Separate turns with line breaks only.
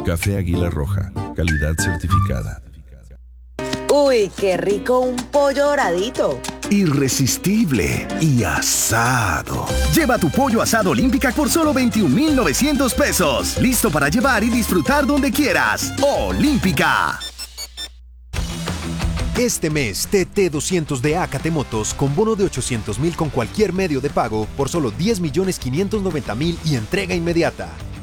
Café Águila Roja, calidad certificada.
Uy, qué rico un pollo doradito.
Irresistible y asado. Lleva tu pollo asado Olímpica por solo 21,900 pesos. Listo para llevar y disfrutar donde quieras. Olímpica.
Este mes, TT200 de Acate Motos con bono de 800,000 con cualquier medio de pago por solo 10,590,000 y entrega inmediata.